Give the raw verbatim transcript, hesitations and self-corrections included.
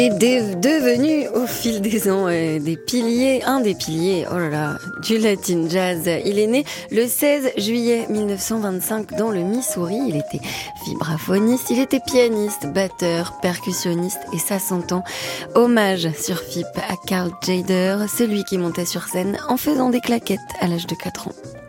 est de- devenu au fil des ans euh, des piliers, un des piliers, oh là là, du Latin Jazz. Il est né le seize juillet mille neuf cent vingt-cinq dans le Missouri. Il était vibraphoniste, il était pianiste, batteur, percussionniste et ça s'entend. Hommage sur F I P à Karl Tjader, celui qui montait sur scène en faisant des claquettes à l'âge de quatre ans.